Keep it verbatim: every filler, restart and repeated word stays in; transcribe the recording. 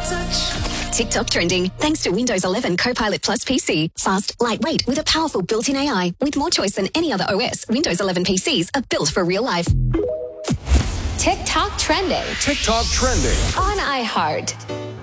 TikTok trending thanks to Windows eleven Copilot Plus P C. Fast, lightweight, with a powerful built-in A I. With more choice than any other O S, Windows eleven P Cs are built for real life. TikTok trending. TikTok trending. On iHeart.